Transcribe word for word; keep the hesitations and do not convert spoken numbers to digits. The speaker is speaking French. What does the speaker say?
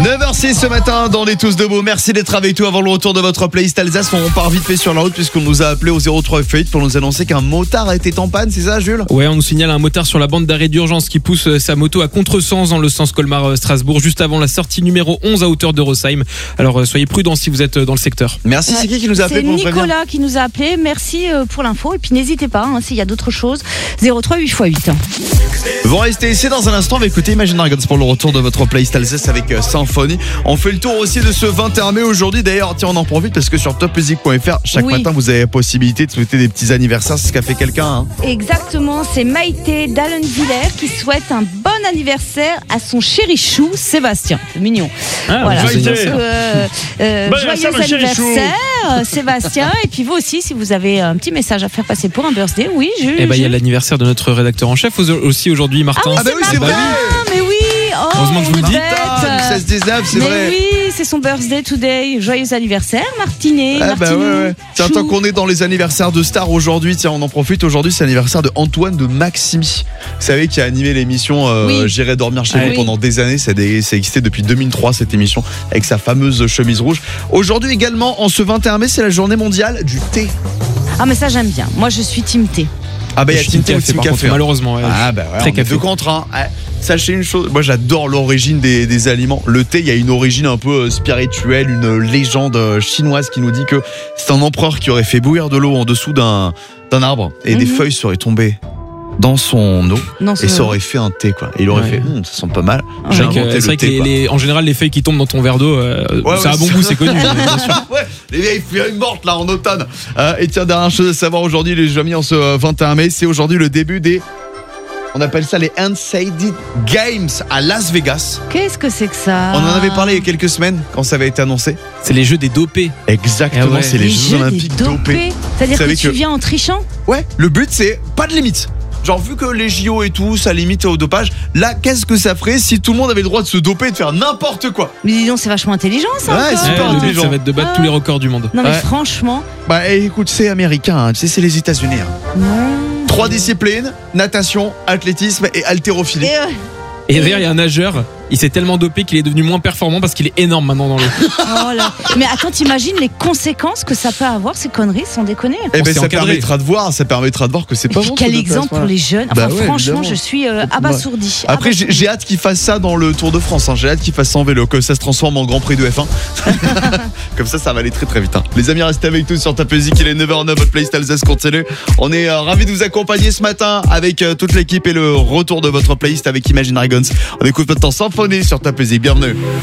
neuf heures six ce matin dans les Tous Debout. Merci d'être avec nous avant le retour de votre playlist Alsace. On part vite fait sur la route puisqu'on nous a appelé au zéro trois huit pour nous annoncer qu'un motard était en panne, c'est ça Jules? Ouais, on nous signale un motard sur la bande d'arrêt d'urgence qui pousse sa moto à contresens dans le sens Colmar-Strasbourg juste avant la sortie numéro onze à hauteur de Rosheim. Alors soyez prudents si vous êtes dans le secteur. Merci, c'est qui qui nous a appelé C'est pour nous prévenir? Nicolas qui nous a appelé, merci pour l'info et puis n'hésitez pas hein, s'il y a d'autres choses. zéro trois huit fois huit. Vous restez ici dans un instant, on va écouter Imagine Dragons pour le retour de votre playlist Alsace avec euh, Symphonie. On fait le tour aussi de ce vingt et un mai aujourd'hui. D'ailleurs, tiens, on en profite parce que sur top music point f r, chaque Oui. matin, vous avez la possibilité de souhaiter des petits anniversaires. C'est ce qu'a fait quelqu'un. Hein. Exactement, c'est Maïté d'Allenvillers qui souhaite un bon anniversaire à son chéri chou Sébastien. C'est mignon. Ah, voilà. joyeux Donc, anniversaire. euh, euh, Bon joyeux anniversaire, mon chéri chou. anniversaire, Sébastien. Et puis vous aussi, si vous avez un petit message à faire passer pour un birthday, oui, Jules. Eh ben, il y a Jules. l'anniversaire de notre rédacteur en chef aussi aujourd'hui, Martin. Ah bah oui, c'est vrai. Ah, mais oui. Oh, Heureusement que je vous le dis. bête. Putain, seize dix-neuf, c'est mais vrai. oui, c'est son birthday today. Joyeux anniversaire, Martinet. Ah bah Martinou, ouais, ouais. Tiens, Chou. tant qu'on est dans les anniversaires de stars aujourd'hui, tiens, on en profite. Aujourd'hui, c'est l'anniversaire de Antoine de Maximi. Vous savez, qui a animé l'émission euh, Oui. J'irai dormir chez Ah vous oui. pendant des années. Ça a, des- ça a existé depuis deux mille trois, cette émission, avec sa fameuse chemise rouge. Aujourd'hui également, en ce vingt et un mai, c'est la journée mondiale du thé. Ah, mais ça, j'aime bien. Moi, je suis team thé. Ah bah, il y a Je suis Team Thé ou café, Team par Café. contre, hein. malheureusement. ouais. Ah bah ouais, Très on est café. deux contre un. Ah, sachez une chose, moi j'adore l'origine des, des aliments. Le thé, il y a une origine un peu euh, spirituelle, une légende euh, chinoise qui nous dit que c'est un empereur qui aurait fait bouillir de l'eau en dessous d'un d'un arbre et des Mhm. feuilles seraient tombées dans son eau Non, et ça aurait fait un thé quoi. Et il aurait Ouais. fait, Hum, ça sent pas mal. Ah, J'ai C'est vrai que- inventé c'est le vrai que thé. les- quoi. les- en général, les feuilles qui tombent dans ton verre d'eau, euh, Ouais, ça a ouais, bon c'est- goût, c'est connu. mais bien sûr. Ouais, les vieilles feuilles mortes là en automne. Euh, et tiens, dernière chose à savoir aujourd'hui, les amis, en ce euh, vingt et un mai, c'est aujourd'hui le début des. On appelle ça les Unseeded Games à Las Vegas. Qu'est-ce que c'est que ça? On en avait parlé il y a quelques semaines quand ça avait été annoncé. C'est les jeux des dopés. Exactement, Ah ouais. c'est les, Les Jeux jeux Olympiques des dopés. dopés. C'est-à-dire Vous que savez tu que- viens en trichant? Ouais, le but c'est pas de limite. Genre vu que les J O et tout, ça limite au dopage. Là, qu'est-ce que ça ferait si tout le monde avait le droit de se doper et de faire n'importe quoi? Mais dis donc, c'est vachement intelligent ça. Ouais, encore. super Ouais, le but, intelligent. ça va être de battre Ah. tous les records du monde. Non mais Ouais. franchement, Bah eh, écoute, c'est américain, hein. Tu sais, c'est les États-Unis. hein. non. Trois disciplines, natation, athlétisme et haltérophilie. Et, euh, Et d'ailleurs, il y a un nageur, il s'est tellement dopé qu'il est devenu moins performant parce qu'il est énorme maintenant dans l'eau. oh là. Mais attends, t'imagines les conséquences que ça peut avoir ces conneries sans déconner. Eh ben s'est ça encadré. permettra de voir, ça permettra de voir que c'est Et pas puis bon. quel ce exemple dopage, pour les jeunes. Enfin Bah ouais, franchement, évidemment. je suis euh, abasourdie. Après, j'ai j'ai hâte qu'il fasse ça dans le Tour de France. hein. J'ai hâte qu'il fasse ça en vélo, que ça se transforme en Grand Prix de F un. Comme ça, ça va aller très très vite. hein. Les amis, restez avec nous sur Top Music. Il est neuf heures neuf, votre playlist Alsace continue. On est euh, ravis de vous accompagner ce matin avec euh, toute l'équipe et le retour de votre playlist avec Imagine Dragons. On écoute maintenant Symphonie sur Top Music. Bienvenue.